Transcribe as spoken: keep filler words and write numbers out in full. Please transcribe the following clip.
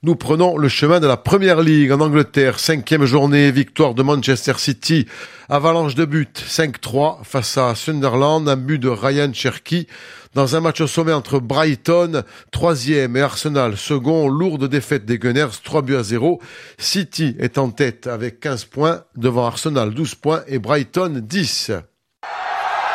Nous prenons le chemin de la Première Ligue en Angleterre. Cinquième journée, victoire de Manchester City. Avalanche de buts, cinq trois face à Sunderland. Un but de Ryan Cherki dans un match au sommet entre Brighton, troisième, et Arsenal, second. Lourde défaite des Gunners, trois buts à zéro. City est en tête avec quinze points devant Arsenal, douze points et Brighton, dix.